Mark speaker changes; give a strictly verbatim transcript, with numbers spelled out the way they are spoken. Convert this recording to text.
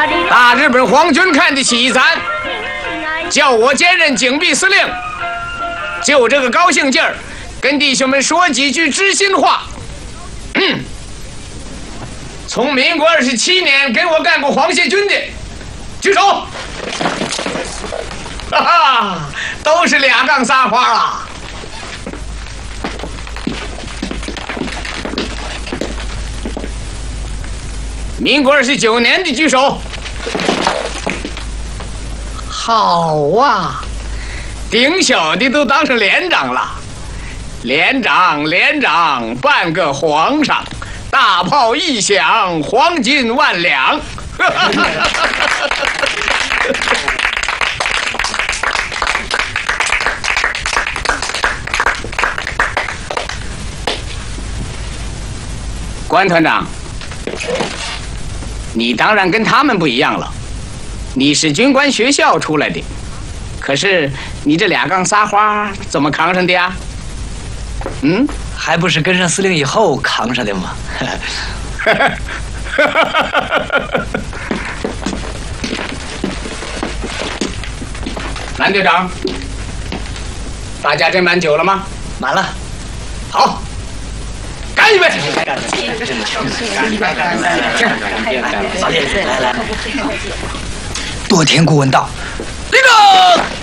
Speaker 1: 大日本皇军看得起咱，叫我兼任警备司令，就这个高兴劲儿，跟弟兄们说几句知心话。嗯，从民国二十七年跟我干过皇协军的，举手。哈哈，都是俩杠仨花啊！民国二十九年的举手。好啊，顶小的都当上连长了，连长连长半个皇上，大炮一响，黄金万两。关团长，你当然跟他们不一样了，你是军官学校出来的，可是你这俩杠仨花怎么扛上的呀？嗯，
Speaker 2: 还不是跟上司令以后扛上的吗？
Speaker 1: 蓝队长，大家斟满酒了吗？
Speaker 2: 满了。
Speaker 1: 好，干一杯！
Speaker 2: 多田顾问道，立正。